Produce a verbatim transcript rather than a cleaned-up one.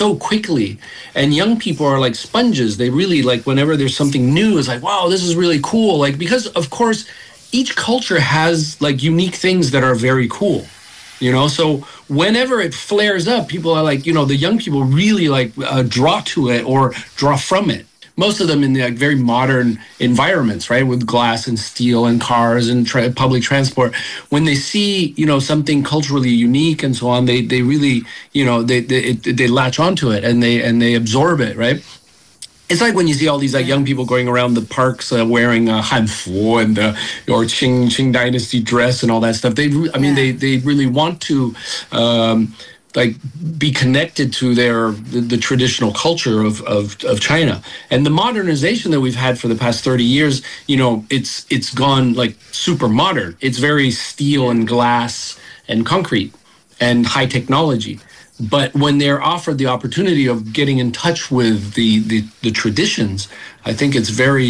so quickly. And young people are like sponges. They really like whenever there's something new, it's like, wow, this is really cool. Like, because of course, each culture has like unique things that are very cool. You know, so whenever it flares up, people are like, you know, the young people really like uh, draw to it or draw from it. Most of them in the like, very modern environments, right, with glass and steel and cars and tra- public transport. When they see, you know, something culturally unique and so on, they they really, you know, they they, it, they latch onto it and they and they absorb it, right? It's like when you see all these like young people going around the parks uh, wearing uh, hanfu and uh, or Qing Qing Dynasty dress and all that stuff. They, re- I mean, Yeah. they they really want to. Um, like be connected to their the, the traditional culture of, of of China. And the modernization that we've had for the past thirty years, you know, it's it's gone like super modern. It's very steel and glass and concrete and high technology. But when they're offered the opportunity of getting in touch with the the, the traditions, I think it's very